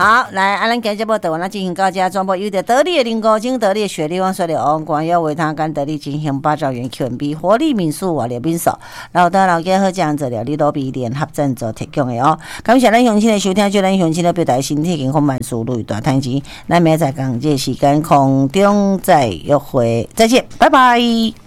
好，来，咱今节目就完进行到这，全部由着得力的林高精、得力的雪莉王水的王冠，要为他跟得力进行8兆元 QNB 活力民宿瓦料民宿，老大老家好这样子了，你都比联合赞助提供的哦。感谢咱乡亲的收听，祝咱乡亲的表达身体健康万事如意大赚钱。咱明仔载讲这时间空中再约会，再见，拜拜。